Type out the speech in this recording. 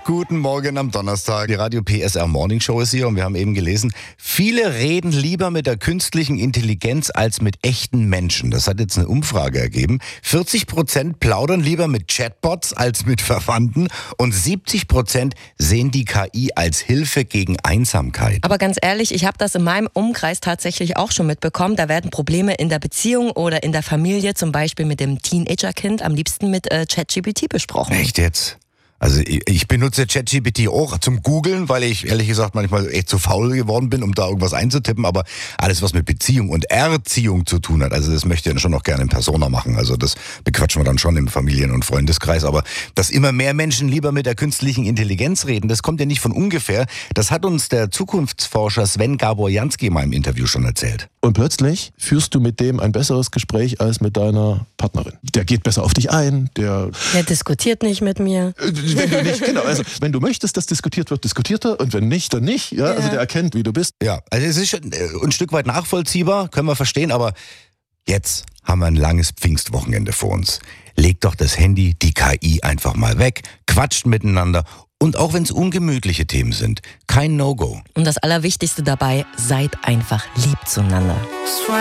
Guten Morgen am Donnerstag. Die Radio PSR Morning Show ist hier und wir haben eben gelesen, viele reden lieber mit der künstlichen Intelligenz als mit echten Menschen. Das hat jetzt eine Umfrage ergeben. 40% plaudern lieber mit Chatbots als mit Verwandten und 70% sehen die KI als Hilfe gegen Einsamkeit. Aber ganz ehrlich, ich habe das in meinem Umkreis tatsächlich auch schon mitbekommen. Da werden Probleme in der Beziehung oder in der Familie, zum Beispiel mit dem Teenagerkind, am liebsten mit ChatGPT besprochen. Echt jetzt? Also ich benutze ChatGPT auch zum Googeln, weil ich ehrlich gesagt manchmal echt zu faul geworden bin, um da irgendwas einzutippen. Aber alles, was mit Beziehung und Erziehung zu tun hat, also das möchte ich dann schon noch gerne in Persona machen. Also das bequatschen wir dann schon im Familien- und Freundeskreis. Aber dass immer mehr Menschen lieber mit der künstlichen Intelligenz reden, das kommt ja nicht von ungefähr. Das hat uns der Zukunftsforscher Sven Gabor-Jansky mal im Interview schon erzählt. Und plötzlich führst du mit dem ein besseres Gespräch als mit deiner Partnerin. Der geht besser auf dich ein, der diskutiert nicht mit mir. Wenn du nicht, genau, also wenn du möchtest, dass diskutiert wird, diskutiert er, und wenn nicht, dann nicht. Ja? Also der erkennt, wie du bist. Ja, also es ist schon ein Stück weit nachvollziehbar, können wir verstehen, aber jetzt haben wir ein langes Pfingstwochenende vor uns. Legt doch das Handy, die KI einfach mal weg, quatscht miteinander und auch wenn es ungemütliche Themen sind, kein No-Go. Und das Allerwichtigste dabei, seid einfach lieb zueinander.